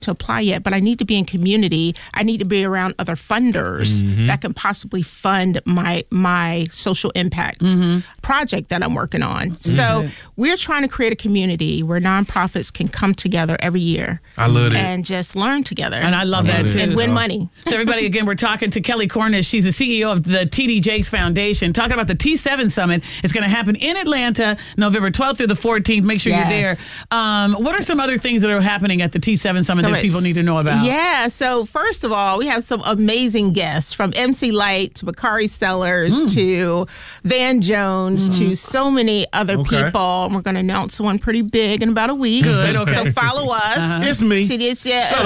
to apply yet, but I need to be in community. I need to be around other funders that can possibly fund my social impact project that I'm working on. So we're trying to create a community where nonprofits can come together every year. I love it. And just learn together. And I love that too. And win money. So everybody, again, we're talking to Kelly Cornish. She's the CEO of the TD Jakes Foundation, talking about the T7 Summit. It's going to happen in Atlanta, November 12th through the 14th. Make sure you're there. What are some other things that are happening at the T7 Summit that people need to know about? Yeah, so first of all, we have some amazing guests, from MC Light to Bakari Sellers to Van Jones to so many other people. We're going to announce one pretty big in about a week. Good, so follow us. It's me. To this,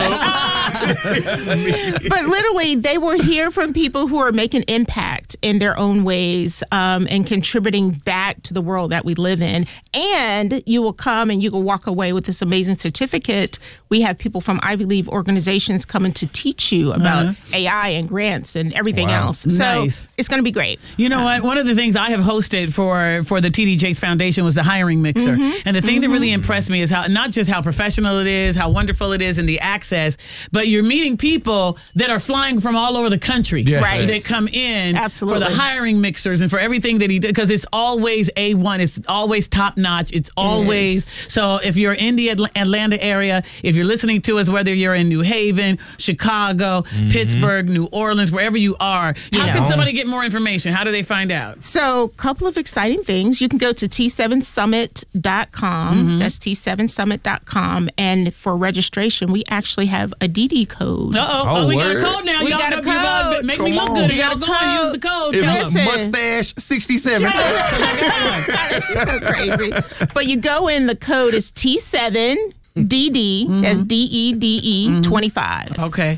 But literally, they will hear from people who are making impact in their own ways and contributing back to the world that we live in. And you will come and you will walk away with this amazing certificate. We have people from Ivy League organizations coming to teach you about AI and grants and everything else. So it's going to be great. You know what? One of the things I have hosted for the TD Jakes Foundation was the hiring mixer. And the thing that really impressed me is how, not just how professional it is, how wonderful it is, and the access, but you're meeting people that are flying from all over the country that come in for the hiring mixers and for everything that he did, because it's always A1. It's always top notch. It's always. So if you're in the Atlanta area, if you're listening to us, whether you're in New Haven, Chicago, Pittsburgh, New Orleans, wherever you are, how can somebody get more information? How do they find out? So a couple of exciting things. You can go to T7Summit.com. That's T7Summit.com. And for registration, we actually have a DD code. We got a code now. We got a code. Make me look good. You got to go and use the code. It's Mustache 67. That's just so crazy. But you go in, the code is T7DD. That's DEDE 25. Okay.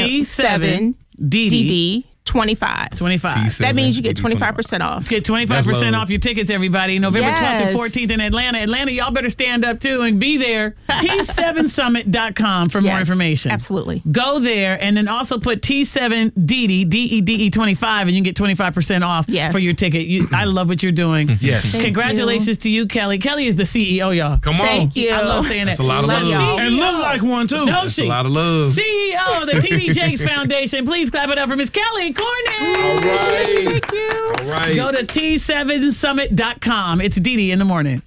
T7DD 25. That means you get 25% off. Get 25% off your tickets, everybody. November 12th and 14th in Atlanta. Atlanta, y'all better stand up too and be there. T7Summit.com for more information. Absolutely. Go there and then also put T7DD, DEDE 25, and you can get 25% off for your ticket. I love what you're doing. Yes. Congratulations to you, Kelly. Kelly is the CEO, y'all. Come on. Thank you. I love saying That's that. a lot of love. And look like one, too. That's a lot of love. CEO of the TD Jakes Foundation. Please clap it up for Miss Kelly Cornish. All right. Thank you. All right. Go to T7Summit.com. It's Dee Dee in the morning.